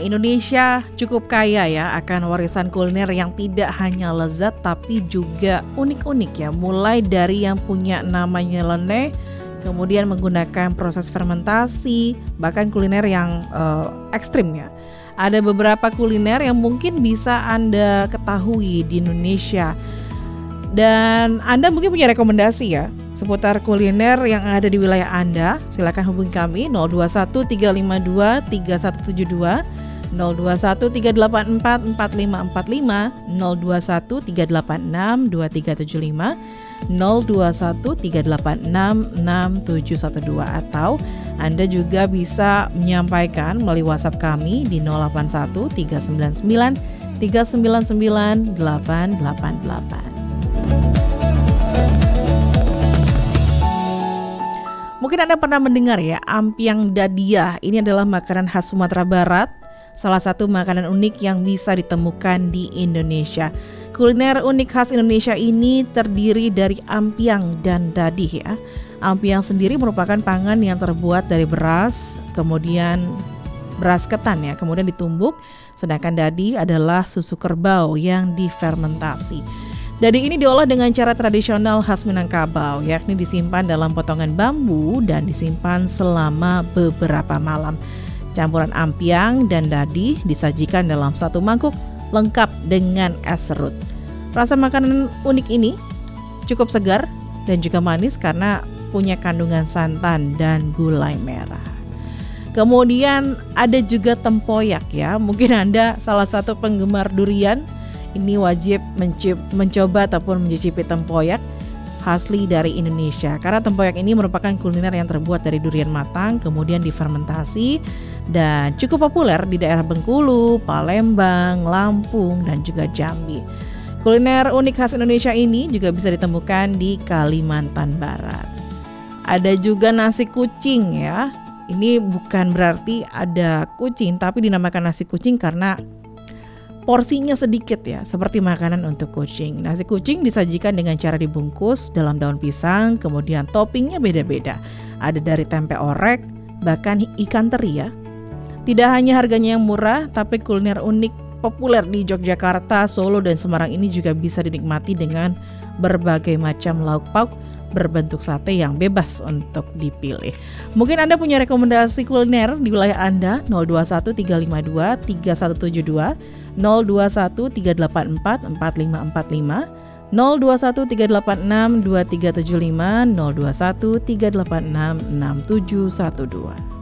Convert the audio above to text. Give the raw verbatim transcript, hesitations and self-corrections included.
Indonesia cukup kaya ya akan warisan kuliner yang tidak hanya lezat tapi juga unik-unik ya. Mulai dari yang punya nama nyeleneh, kemudian menggunakan proses fermentasi, bahkan kuliner yang uh, ekstrim ya. Ada beberapa kuliner yang mungkin bisa Anda ketahui di Indonesia. Dan Anda mungkin punya rekomendasi ya seputar kuliner yang ada di wilayah Anda. Silakan hubungi kami nol dua satu tiga lima dua tiga satu tujuh dua, nol dua satu tiga delapan empat empat lima empat lima, nol dua satu tiga delapan enam dua tiga tujuh lima, nol dua satu tiga delapan enam enam tujuh satu dua, atau Anda juga bisa menyampaikan melalui WhatsApp kami di nol delapan satu tiga sembilan sembilan tiga sembilan sembilan delapan delapan delapan. Mungkin Anda pernah mendengar ya, ampiang dadiah. Ini adalah makanan khas Sumatera Barat, salah satu makanan unik yang bisa ditemukan di Indonesia. Kuliner unik khas Indonesia ini terdiri dari ampiang dan dadih ya. Ampiang sendiri merupakan pangan yang terbuat dari beras, kemudian beras ketan ya, kemudian ditumbuk. Sedangkan dadih adalah susu kerbau yang difermentasi. Dadih ini diolah dengan cara tradisional khas Minangkabau, yakni disimpan dalam potongan bambu dan disimpan selama beberapa malam. Campuran ampiang dan dadih disajikan dalam satu mangkuk lengkap dengan es serut. Rasa makanan unik ini cukup segar dan juga manis karena punya kandungan santan dan gulai merah. Kemudian ada juga tempoyak ya. Mungkin Anda salah satu penggemar durian, ini wajib mencip, mencoba ataupun mencicipi tempoyak asli dari Indonesia. Karena tempoyak ini merupakan kuliner yang terbuat dari durian matang, kemudian difermentasi dan cukup populer di daerah Bengkulu, Palembang, Lampung, dan juga Jambi. Kuliner unik khas Indonesia ini juga bisa ditemukan di Kalimantan Barat. Ada juga nasi kucing ya. Ini bukan berarti ada kucing, tapi dinamakan nasi kucing karena porsinya sedikit ya, seperti makanan untuk kucing. Nasi kucing disajikan dengan cara dibungkus dalam daun pisang, kemudian toppingnya beda-beda. Ada dari tempe orek, bahkan ikan teri ya. Tidak hanya harganya yang murah, tapi kuliner unik populer di Yogyakarta, Solo, dan Semarang ini juga bisa dinikmati dengan berbagai macam lauk pauk berbentuk sate yang bebas untuk dipilih. Mungkin Anda punya rekomendasi kuliner di wilayah Anda, nol dua satu tiga lima dua tiga satu tujuh dua, nol dua satu tiga delapan empat empat lima empat lima, nol dua satu tiga delapan enam dua tiga tujuh lima, nol dua satu tiga delapan enam enam tujuh satu dua.